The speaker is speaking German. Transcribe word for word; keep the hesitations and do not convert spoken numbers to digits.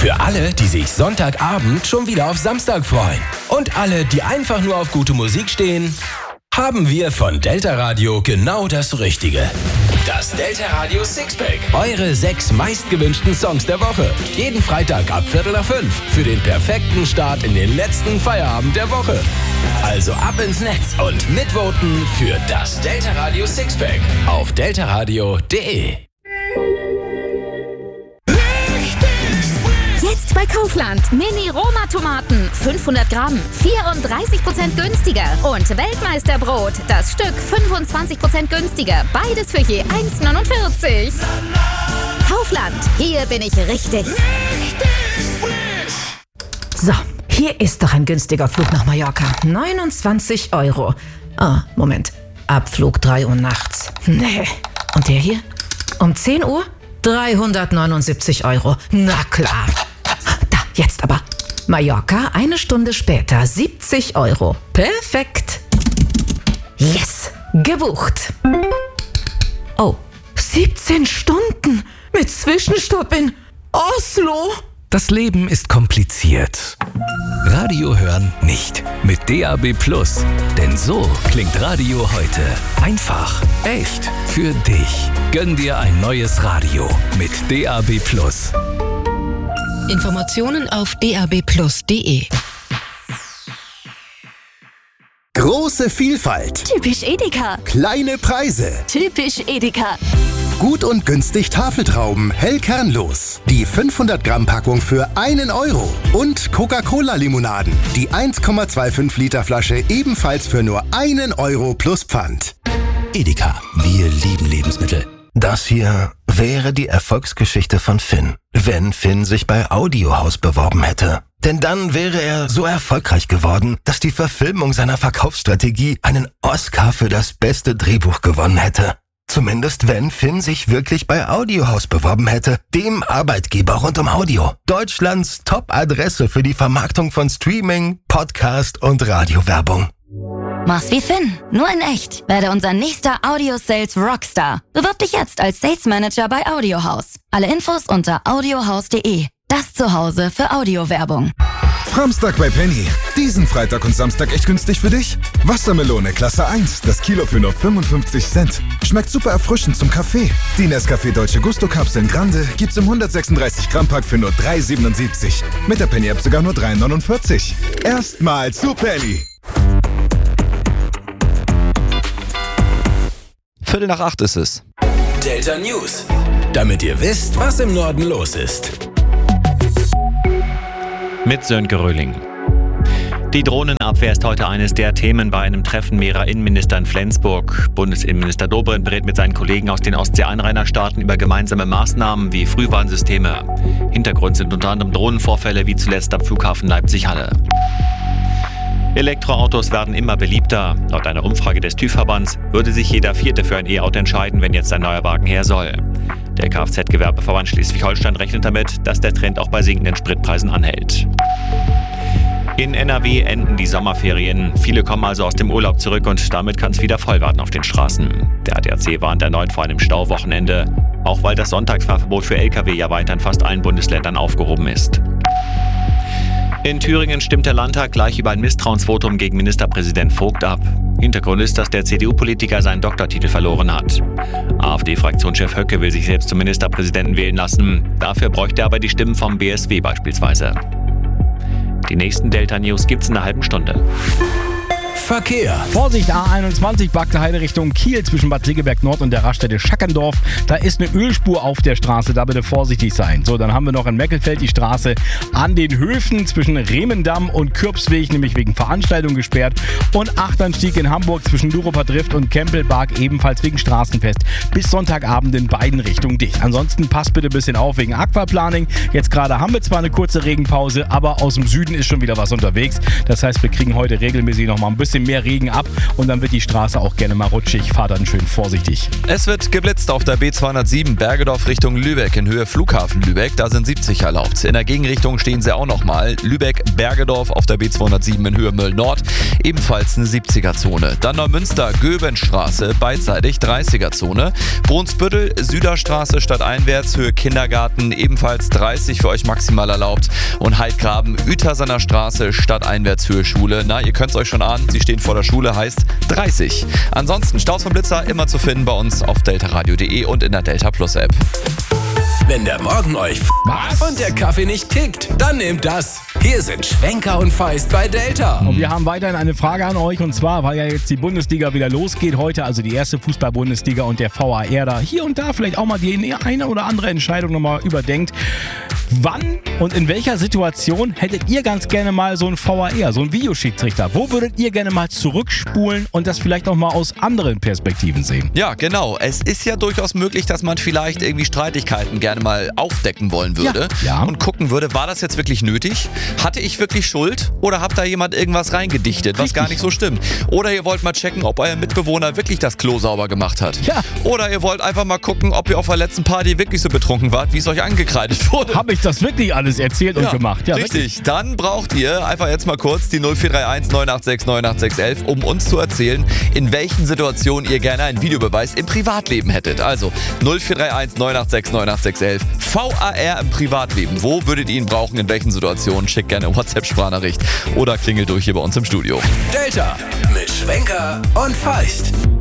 Für alle, die sich Sonntagabend schon wieder auf Samstag freuen. Und alle, die einfach nur auf gute Musik stehen, haben wir von Delta Radio genau das Richtige. Das Delta Radio Sixpack. Eure sechs meistgewünschten Songs der Woche. Jeden Freitag ab Viertel nach fünf. Für den perfekten Start in den letzten Feierabend der Woche. Also ab ins Netz und mitvoten für das Delta Radio Sixpack auf deltaradio punkt de. Jetzt bei Kaufland. Mini-Roma-Tomaten. fünfhundert Gramm. vierunddreißig Prozent günstiger. Und Weltmeisterbrot. Das Stück fünfundzwanzig Prozent günstiger. Beides für je eins neunundvierzig. Kaufland. Hier bin ich richtig. So, hier ist doch ein günstiger Flug nach Mallorca. neunundzwanzig Euro. Ah, Moment. Abflug drei Uhr nachts. Nee. Und der hier? Um zehn Uhr? dreihundertneunundsiebzig Euro. Na klar. Da, jetzt aber. Mallorca, eine Stunde später, siebzig Euro. Perfekt. Yes, gebucht. Oh, siebzehn Stunden mit Zwischenstopp in Oslo. Das Leben ist kompliziert. Radio hören nicht. Mit D A B Plus. Denn so klingt Radio heute. Einfach, echt, für dich. Gönn dir ein neues Radio mit D A B Plus. Informationen auf d a b plus punkt de. Große Vielfalt. Typisch Edeka. Kleine Preise. Typisch Edeka. Gut und günstig Tafeltrauben, hell kernlos. Die fünfhundert Gramm Packung für einen Euro. Und Coca-Cola-Limonaden. Die eins Komma fünfundzwanzig Liter Flasche ebenfalls für nur einen Euro plus Pfand. Edeka, wir lieben Lebensmittel. Das hier wäre die Erfolgsgeschichte von Finn, wenn Finn sich bei Audiohaus beworben hätte. Denn dann wäre er so erfolgreich geworden, dass die Verfilmung seiner Verkaufsstrategie einen Oscar für das beste Drehbuch gewonnen hätte. Zumindest wenn Finn sich wirklich bei Audiohaus beworben hätte, dem Arbeitgeber rund um Audio. Deutschlands Top-Adresse für die Vermarktung von Streaming, Podcast und Radiowerbung. Mach's wie Finn, nur in echt. Werde unser nächster Audio-Sales Rockstar. Bewirb dich jetzt als Sales Manager bei Audiohaus. Alle Infos unter audiohaus punkt de. Das Zuhause für Audiowerbung. Framstag bei Penny. Diesen Freitag und Samstag echt günstig für dich? Wassermelone Klasse eins, das Kilo für nur fünfundfünfzig Cent. Schmeckt super erfrischend zum Kaffee. Die Nescafé Dolce Gusto Kapseln Grande gibt's im hundertsechsunddreißig Gramm Pack für nur drei siebenundsiebzig. Mit der Penny App sogar nur drei neunundvierzig. Erstmal zu Penny. Viertel nach acht ist es. Delta News. Damit ihr wisst, was im Norden los ist. Mit Sönke Röhling. Die Drohnenabwehr ist heute eines der Themen bei einem Treffen mehrerer Innenminister in Flensburg. Bundesinnenminister Dobrindt berät mit seinen Kollegen aus den Ostsee-Einrainerstaaten über gemeinsame Maßnahmen wie Frühwarnsysteme. Hintergrund sind unter anderem Drohnenvorfälle wie zuletzt am Flughafen Leipzig-Halle. Elektroautos werden immer beliebter. Laut einer Umfrage des TÜV-Verbands würde sich jeder Vierte für ein E-Auto entscheiden, wenn jetzt ein neuer Wagen her soll. Der Kfz-Gewerbeverband Schleswig-Holstein rechnet damit, dass der Trend auch bei sinkenden Spritpreisen anhält. In N R W enden die Sommerferien. Viele kommen also aus dem Urlaub zurück und damit kann es wieder voll werden auf den Straßen. Der A D A C warnt erneut vor einem Stauwochenende, auch weil das Sonntagsfahrverbot für L K W ja weiter in fast allen Bundesländern aufgehoben ist. In Thüringen stimmt der Landtag gleich über ein Misstrauensvotum gegen Ministerpräsident Vogt ab. Hintergrund ist, dass der C D U-Politiker seinen Doktortitel verloren hat. AfD-Fraktionschef Höcke will sich selbst zum Ministerpräsidenten wählen lassen. Dafür bräuchte er aber die Stimmen vom B S W beispielsweise. Die nächsten Delta-News gibt's in einer halben Stunde. Verkehr. Vorsicht, A einundzwanzig, Bagde Heide Richtung Kiel zwischen Bad Segeberg Nord und der Raststätte Schackendorf. Da ist eine Ölspur auf der Straße, da bitte vorsichtig sein. So, dann haben wir noch in Meckelfeld die Straße an den Höfen zwischen Remendamm und Kürbsweg, nämlich wegen Veranstaltung gesperrt. Und Achternstieg in Hamburg zwischen Duroper Drift und Kempelberg ebenfalls wegen Straßenfest. Bis Sonntagabend in beiden Richtungen dicht. Ansonsten passt bitte ein bisschen auf wegen Aquaplaning. Jetzt gerade haben wir zwar eine kurze Regenpause, aber aus dem Süden ist schon wieder was unterwegs. Das heißt, wir kriegen heute regelmäßig noch mal ein bisschen bisschen mehr Regen ab und dann wird die Straße auch gerne mal rutschig. Fahrt dann schön vorsichtig. Es wird geblitzt auf der B zweihundertsieben Bergedorf Richtung Lübeck in Höhe Flughafen Lübeck. Da sind siebzig erlaubt. In der Gegenrichtung stehen sie auch nochmal. Lübeck-Bergedorf auf der B zweihundertsieben in Höhe Mölln-Nord. Ebenfalls eine siebziger-Zone. Dann Neumünster-Göbenstraße beidseitig dreißiger-Zone. Brunsbüttel, Süderstraße stadteinwärts Höhe Kindergarten. Ebenfalls dreißig für euch maximal erlaubt. Und Heidgraben, Uetersener Straße stadteinwärts Höhe Schule. Na, ihr könnt es euch schon ahnen. Sie stehen vor der Schule, heißt dreißig. Ansonsten Staus vom Blitzer immer zu finden bei uns auf deltaradio punkt de und in der Delta Plus App. Wenn der Morgen euch Was? und der Kaffee nicht kickt, dann nehmt das. Hier sind Schwenker und Feist bei Delta. Und wir haben weiterhin eine Frage an euch und zwar, weil ja jetzt die Bundesliga wieder losgeht heute, also die erste Fußball-Bundesliga und der V A R da hier und da vielleicht auch mal die eine oder andere Entscheidung nochmal überdenkt. Wann und in welcher Situation hättet ihr ganz gerne mal so einen V A R, so einen Videoschiedsrichter? Wo würdet ihr gerne mal zurückspulen und das vielleicht noch mal aus anderen Perspektiven sehen? Ja, genau. Es ist ja durchaus möglich, dass man vielleicht irgendwie Streitigkeiten gerne mal aufdecken wollen würde Ja. Ja. und gucken würde, war das jetzt wirklich nötig? Hatte ich wirklich Schuld? Oder habt da jemand irgendwas reingedichtet, was Richtig. gar nicht so stimmt? Oder ihr wollt mal checken, ob euer Mitbewohner wirklich das Klo sauber gemacht hat? Ja. Oder ihr wollt einfach mal gucken, ob ihr auf der letzten Party wirklich so betrunken wart, wie es euch angekreidet wurde? Habe ich das wirklich alles erzählt und Ja, gemacht? Ja, richtig. wirklich. Dann braucht ihr einfach jetzt mal kurz die null vier drei eins neun acht sechs neun acht sechs eins eins, um uns zu erzählen, in welchen Situationen ihr gerne einen Videobeweis im Privatleben hättet. Also null vier drei eins neun acht sechs neun acht sechs eins eins. V A R im Privatleben. Wo würdet ihr ihn brauchen? In welchen Situationen? Schickt gerne eine WhatsApp-Sprachnachricht oder klingelt durch hier bei uns im Studio. Delta mit Schwenker und Feist.